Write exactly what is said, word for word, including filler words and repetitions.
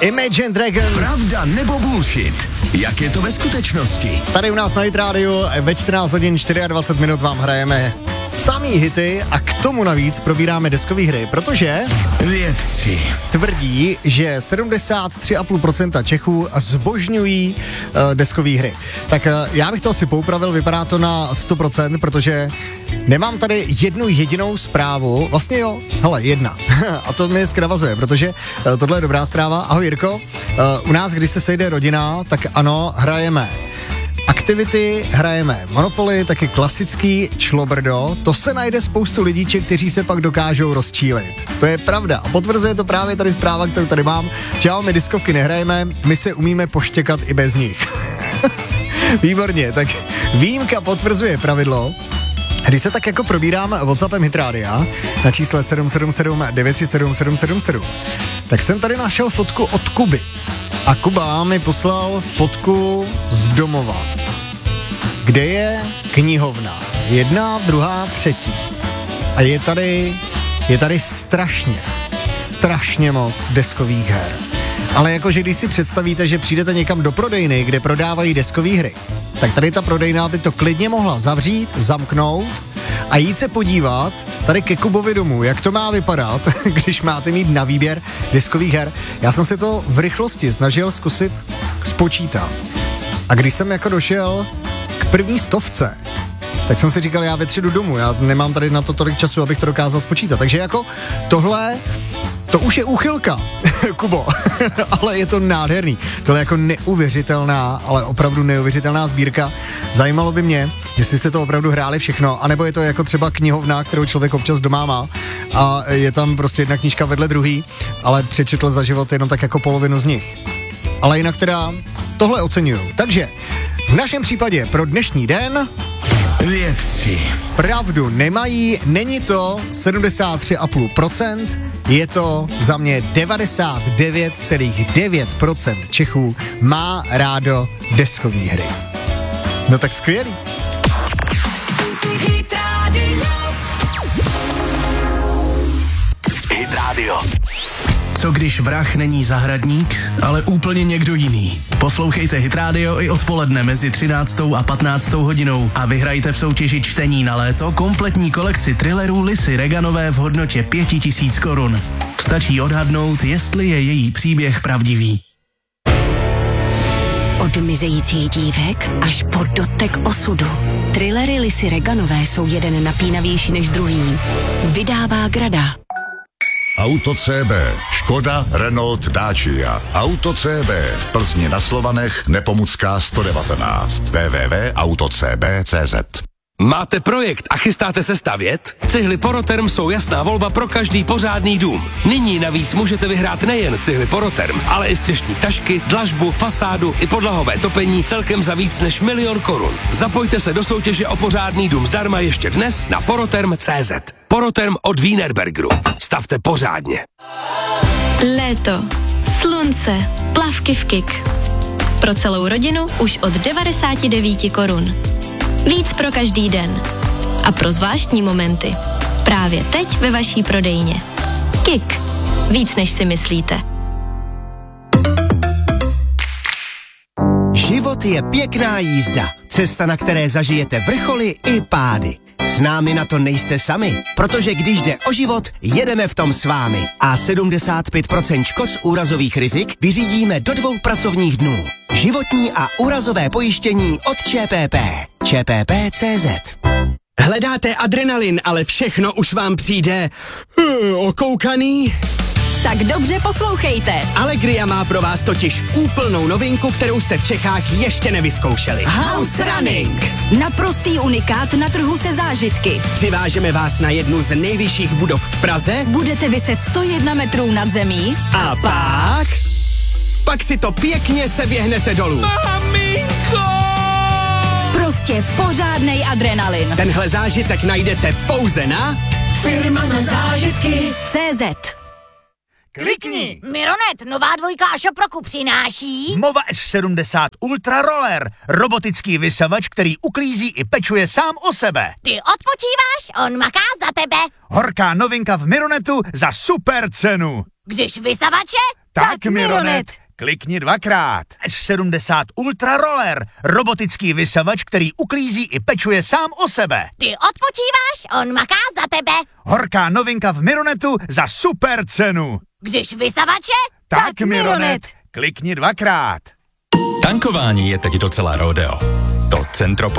Imagine Dragons. Pravda nebo bullshit? Jak je to ve skutečnosti? Tady u nás na Hit Radio ve čtrnáct hodin dvacet čtyři minut vám hrajeme samý hity a k tomu navíc probíráme deskové hry, protože vědci tvrdí, že sedmdesát tři celá pět procenta Čechů zbožňují uh, deskové hry. Tak uh, já bych to asi poupravil, vypadá to na sto procent, protože nemám tady jednu jedinou zprávu, vlastně jo, hele, jedna. A to mě skravazuje, protože uh, tohle je dobrá zpráva. Ahoj Jirko, uh, u nás, když se sejde rodina, tak ano, hrajeme aktivity, hrajeme Monopoly, taky klasický člobrdo, to se najde spoustu lidíček, kteří se pak dokážou rozčílit. To je pravda. A potvrzuje to právě tady zpráva, kterou tady mám. Čau, my diskovky nehrajeme, my se umíme poštěkat i bez nich. Výborně, tak výjimka potvrzuje pravidlo. Když se tak jako probírám WhatsAppem Hit Rádia na čísle sedm sedm sedm devět tři sedm sedm sedm sedm, tak jsem tady našel fotku od Kuby. A Kuba mi poslal fotku z domova, kde je knihovna. Jedna, druhá, třetí. A je tady, je tady strašně, strašně moc deskových her. Ale jakože když si představíte, že přijdete někam do prodejny, kde prodávají deskové hry, tak tady ta prodejna by to klidně mohla zavřít, zamknout a jít se podívat tady ke Kubovi domů, jak to má vypadat, když máte mít na výběr deskových her. Já jsem si to v rychlosti snažil zkusit spočítat. A když jsem jako došel k první stovce, tak jsem si říkal, já vetři jdu domů, já nemám tady na to tolik času, abych to dokázal spočítat. Takže jako tohle, to už je úchylka, Kubo, ale je to nádherný. Tohle je jako neuvěřitelná, ale opravdu neuvěřitelná sbírka. Zajímalo by mě, jestli jste to opravdu hráli všechno, anebo je to jako třeba knihovna, kterou člověk občas doma má a je tam prostě jedna knížka vedle druhý, ale přečetl za život jenom tak jako polovinu z nich. Ale jinak teda tohle oceňuju. Takže v našem případě pro dnešní den vědci pravdu nemají, není to sedmdesát tři celá pět procenta, je to za mě devadesát devět celá devět procent Čechů má rádo deskové hry. No tak skvělý. Hit Radio. Hit Radio. Co když vrah není zahradník, ale úplně někdo jiný? Poslouchejte Hit Radio i odpoledne mezi třináctou a patnáctou hodinou a vyhrajte v soutěži čtení na léto kompletní kolekci thrillerů Lisy Reganové v hodnotě pět tisíc korun. Stačí odhadnout, jestli je její příběh pravdivý. Od mizejících dívek až po dotek osudu. Thrillery Lisy Reganové jsou jeden napínavější než druhý. Vydává Grada. Auto C B, Škoda, Renault, Dacia. Auto C B v Plzni na Slovanech, Nepomucká sto devatenáct. w w w tečka auto c b tečka c z. Máte projekt a chystáte se stavět? Cihly Poroterm jsou jasná volba pro každý pořádný dům. Nyní navíc můžete vyhrát nejen cihly Poroterm, ale i střešní tašky, dlažbu, fasádu i podlahové topení celkem za víc než milion korun. Zapojte se do soutěže o pořádný dům zdarma ještě dnes na poroterm tečka c z. Poroterm od Wienerbergeru. Stavte pořádně. Léto, slunce, plavky v Kik. Pro celou rodinu už od devadesát devět korun. Víc pro každý den. A pro zvláštní momenty. Právě teď ve vaší prodejně. Kik. Víc než si myslíte. Život je pěkná jízda. Cesta, na které zažijete vrcholy i pády. S námi na to nejste sami, protože když jde o život, jedeme v tom s vámi. A sedmdesát pět procent škod z úrazových rizik vyřídíme do dvou pracovních dnů. Životní a úrazové pojištění od ČPP. ČPP tečka cé zet. Hledáte adrenalin, ale všechno už vám přijde uh, okoukaný? Tak dobře poslouchejte. Allegria má pro vás totiž úplnou novinku, kterou jste v Čechách ještě nevyzkoušeli. House Running. Naprostý unikát na trhu se zážitky. Přivážeme vás na jednu z nejvyšších budov v Praze. Budete viset sto jedna metrů nad zemí. A pak... Pak si to pěkně seběhnete dolů. Maminko! Prostě pořádnej adrenalin. Tenhle zážitek najdete pouze na Firma na zážitky C Z. Klikni! Mironet, nová dvojka a šoproku přináší Mova S sedmdesát Ultra Roller, robotický vysavač, který uklízí i pečuje sám o sebe. Ty odpočíváš, on maká za tebe. Horká novinka v Mironetu za super cenu. Když vysavače, Tak, Mironet. Klikni dvakrát. S sedmdesát Ultra Roller. Robotický vysavač, který uklízí i pečuje sám o sebe. Ty odpočíváš, on maká za tebe. Horká novinka v Mironetu za super cenu. Když vysavače, Tak, tak Mironet. Mironet. Klikni dvakrát. Tankování je teď docela rodeo. To centro